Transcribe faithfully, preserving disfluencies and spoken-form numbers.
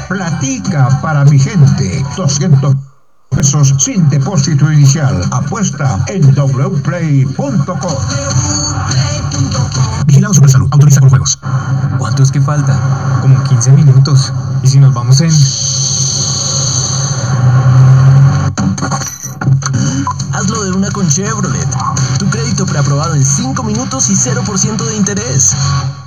Platica para mi gente. doscientos pesos sin depósito inicial. Apuesta en w play punto com. Vigilado Supersalud. Autoriza con juegos. ¿Cuánto es que falta? Como quince minutos. ¿Y si nos vamos en...? Hazlo de una con Chevrolet. Tu crédito preaprobado en cinco minutos y cero por ciento de interés.